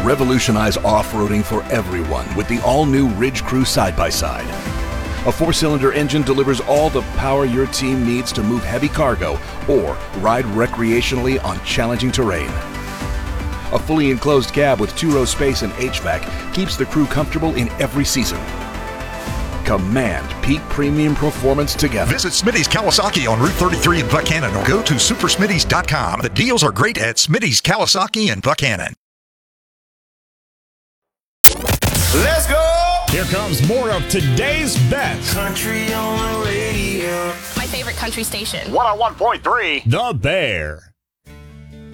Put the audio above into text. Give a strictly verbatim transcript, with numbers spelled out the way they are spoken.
Revolutionize off-roading for everyone with the all-new Ridge Crew side-by-side. A four-cylinder engine delivers all the power your team needs to move heavy cargo or ride recreationally on challenging terrain. A fully enclosed cab with two-row space and H V A C keeps the crew comfortable in every season. Command peak premium performance together. Visit Smitty's Kawasaki on Route thirty-three in Buchanan or go to super smitty's dot com. The deals are great at Smitty's Kawasaki in Buchanan. Let's go! Here comes more of today's best. Country on the radio. My favorite country station. one oh one point three The Bear.